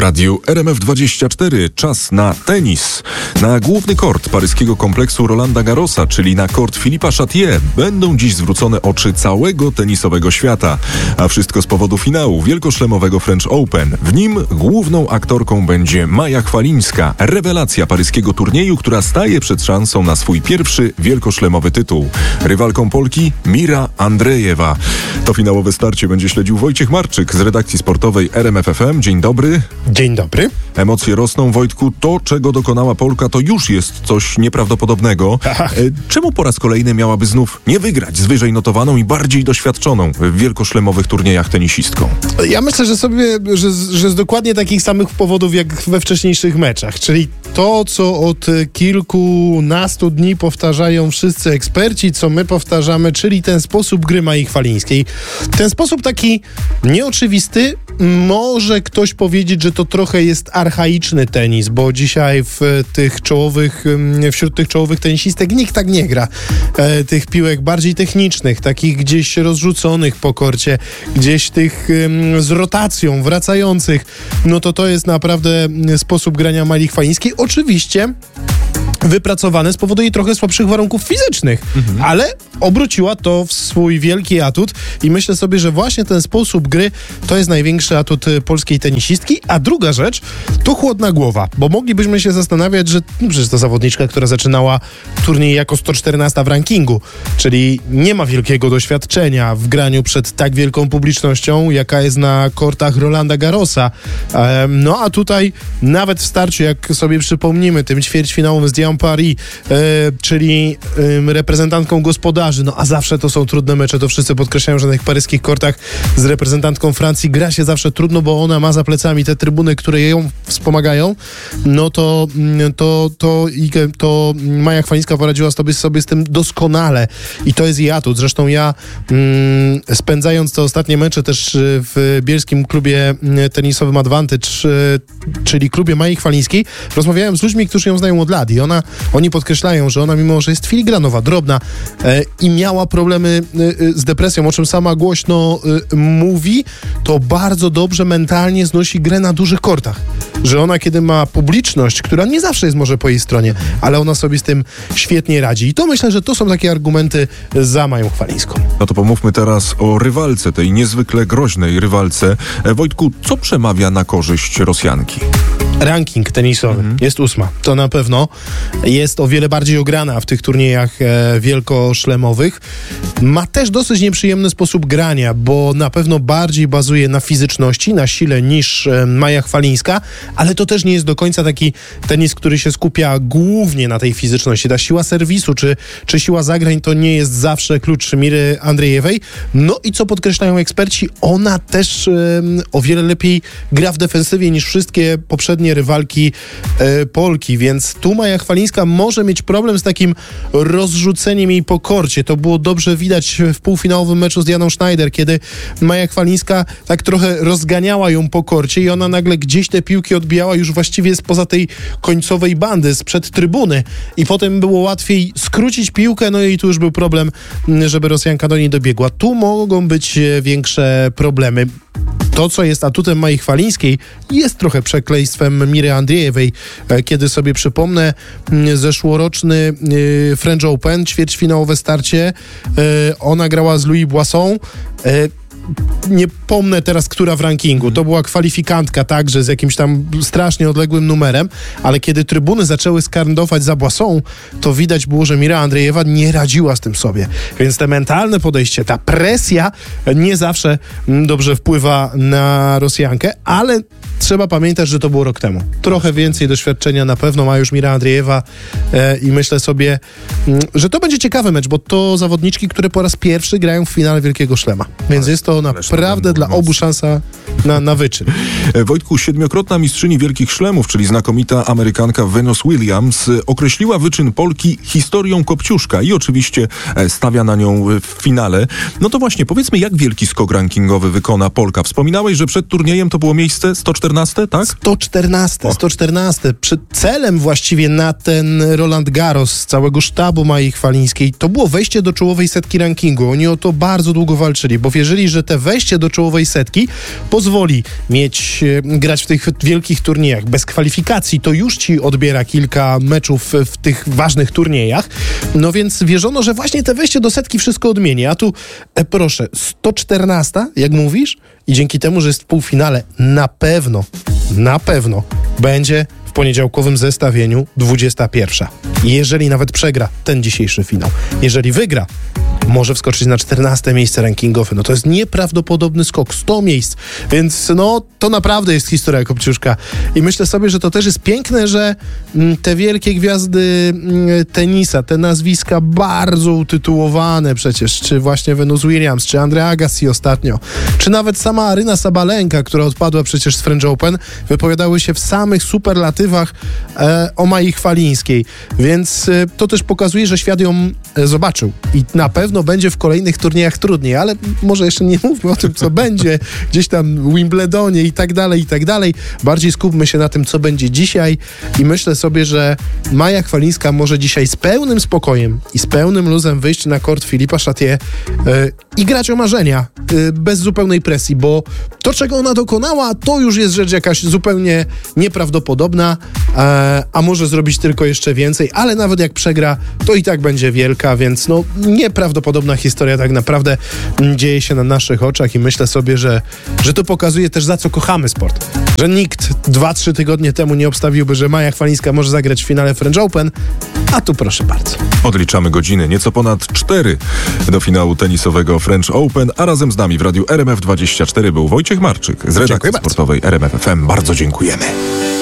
radiu RMF24 czas na tenis. Na główny kort paryskiego kompleksu Rolanda Garrosa, czyli na kort Philippa Chatrier, będą dziś zwrócone oczy całego tenisowego świata. A wszystko z powodu finału wielkoszlemowego French Open. W nim główną aktorką będzie Maja Chwalińska, rewelacja paryskiego turnieju, która staje przed szansą na swój pierwszy wielkoszlemowy tytuł. Rywalką Polki Mira Andrejewa. To finałowe starcie będzie śledził Wojciech Marczyk z redakcji sportowej RMF FM. Dzień dobry. Dzień dobry. Emocje rosną, Wojtku. To, czego dokonała Polka, to już jest coś nieprawdopodobnego. Czemu po raz kolejny miałaby znów nie wygrać z wyżej notowaną i bardziej doświadczoną w wielkoszlemowych turniejach tenisistką? Ja myślę, że z dokładnie takich samych powodów jak we wcześniejszych meczach, czyli to, co od kilkunastu dni powtarzają wszyscy eksperci, co my powtarzamy, czyli ten sposób gry Mai Chwalińskiej. Ten sposób taki nieoczywisty. Może ktoś powiedzieć, że to trochę jest archaiczny tenis, bo dzisiaj wśród tych czołowych tenisistek nikt tak nie gra. Tych piłek bardziej technicznych, takich gdzieś rozrzuconych po korcie, gdzieś tych z rotacją, wracających. No to jest naprawdę sposób grania Mai Chwalińskiej. Oczywiście wypracowane z powodu jej trochę słabszych warunków fizycznych, ale obróciła to w swój wielki atut i myślę sobie, że właśnie ten sposób gry to jest największy atut polskiej tenisistki, a druga rzecz to chłodna głowa, bo moglibyśmy się zastanawiać, że przecież to zawodniczka, która zaczynała turniej jako 114 w rankingu, czyli nie ma wielkiego doświadczenia w graniu przed tak wielką publicznością, jaka jest na kortach Rolanda Garrosa. No a tutaj nawet w starciu, jak sobie przypomnimy, tym ćwierćfinałowym z Diane Paris, czyli reprezentantką gospodarzy, no a zawsze to są trudne mecze, to wszyscy podkreślają, że na tych paryskich kortach z reprezentantką Francji gra się zawsze trudno, bo ona ma za plecami te trybuny, które ją wspomagają, no to Maja Chwalińska poradziła sobie z tym doskonale i to jest jej atut. Zresztą ja spędzając te ostatnie mecze też w bielskim klubie tenisowym Advantage, czyli klubie Mai Chwalińskiej, rozmawiałem z ludźmi, którzy ją znają od lat i oni podkreślają, że ona, mimo że jest filigranowa, drobna i miała problemy z depresją, o czym sama głośno mówi, to bardzo dobrze mentalnie znosi grę na dużych kortach. Że ona, kiedy ma publiczność, która nie zawsze jest może po jej stronie, ale ona sobie z tym świetnie radzi. I to myślę, że to są takie argumenty za Mają Chwalińską. No to pomówmy teraz o rywalce, tej niezwykle groźnej rywalce. Wojtku, co przemawia na korzyść Rosjanki? Ranking tenisowy jest 8. To na pewno jest o wiele bardziej ograna w tych turniejach wielkoszlemowych. Ma też dosyć nieprzyjemny sposób grania, bo na pewno bardziej bazuje na fizyczności, na sile niż Maja Chwalińska, ale to też nie jest do końca taki tenis, który się skupia głównie na tej fizyczności. Ta siła serwisu czy siła zagrań to nie jest zawsze klucz Miry Andrejewej. No i co podkreślają eksperci, ona też o wiele lepiej gra w defensywie niż wszystkie poprzednie rywalki Polki, więc tu Maja Chwalińska może mieć problem z takim rozrzuceniem jej po korcie. To było dobrze widać w półfinałowym meczu z Dianą Schneider, kiedy Maja Chwalińska tak trochę rozganiała ją po korcie i ona nagle gdzieś te piłki odbijała już właściwie spoza tej końcowej bandy, sprzed trybuny i potem było łatwiej skrócić piłkę, no i tu już był problem, żeby Rosjanka do niej dobiegła. Tu mogą być większe problemy. To, co jest atutem Mai Chwalińskiej, jest trochę przekleństwem Miry Andrejewej. Kiedy sobie przypomnę zeszłoroczny French Open, ćwierćfinałowe starcie, ona grała z Louis Boisson. Nie pomnę teraz, która w rankingu. To była kwalifikantka także z jakimś tam strasznie odległym numerem, ale kiedy trybuny zaczęły skandować za Boisson, to widać było, że Mira Andrejewa nie radziła z tym sobie. Więc te mentalne podejście, ta presja nie zawsze dobrze wpływa na Rosjankę, ale trzeba pamiętać, że to było rok temu. Trochę więcej doświadczenia na pewno ma już Mira Andrejewa i myślę sobie, że to będzie ciekawy mecz, bo to zawodniczki, które po raz pierwszy grają w finale Wielkiego Szlema. Więc jest to naprawdę dla obu szansa na wyczyn. Wojtku, 7-krotna mistrzyni Wielkich Szlemów, czyli znakomita Amerykanka Venus Williams, określiła wyczyn Polki historią Kopciuszka i oczywiście stawia na nią w finale. No to właśnie, powiedzmy, jak wielki skok rankingowy wykona Polka? Wspominałeś, że przed turniejem to było miejsce 114 114, tak? 114. Celem właściwie na ten Roland Garros z całego sztabu Mai Chwalińskiej to było wejście do czołowej setki rankingu. Oni o to bardzo długo walczyli, bo wierzyli, że te wejście do czołowej setki pozwoli grać w tych wielkich turniejach. Bez kwalifikacji to już ci odbiera kilka meczów w tych ważnych turniejach. No więc wierzono, że właśnie te wejście do setki wszystko odmieni. A tu, proszę, 114, jak mówisz? I dzięki temu, że jest w półfinale, na pewno będzie w poniedziałkowym zestawieniu 21. Jeżeli nawet przegra ten dzisiejszy finał. Jeżeli wygra, może wskoczyć na 14 miejsce rankingowe. No to jest nieprawdopodobny skok, 100 miejsc. Więc no, to naprawdę jest historia Kopciuszka. I myślę sobie, że to też jest piękne, że te wielkie gwiazdy tenisa, te nazwiska bardzo utytułowane przecież, czy właśnie Venus Williams, czy Andrea Agassi ostatnio, czy nawet sama Aryna Sabalenka, która odpadła przecież z French Open, wypowiadały się w samych superlatywach o Mai Chwalińskiej. Więc to też pokazuje, że świat ją zobaczył. I na pewno będzie w kolejnych turniejach trudniej, ale może jeszcze nie mówmy o tym, co będzie gdzieś tam w Wimbledonie i tak dalej. Bardziej skupmy się na tym, co będzie dzisiaj i myślę sobie, że Maja Chwalińska może dzisiaj z pełnym spokojem i z pełnym luzem wyjść na kort Philippa Chatrier i grać o marzenia, bez zupełnej presji, bo to, czego ona dokonała, to już jest rzecz jakaś zupełnie nieprawdopodobna, a może zrobić tylko jeszcze więcej, ale nawet jak przegra, to i tak będzie wielka, więc no nieprawdopodobna historia tak naprawdę dzieje się na naszych oczach i myślę sobie, że to pokazuje też, za co kochamy sport. Że nikt 2-3 tygodnie temu nie obstawiłby, że Maja Chwalińska może zagrać w finale French Open, a tu proszę bardzo. Odliczamy godziny, nieco ponad 4 do finału tenisowego French Open, a razem z nami w Radiu RMF24 był Wojciech Marczyk z redakcji sportowej RMF FM. Bardzo dziękujemy.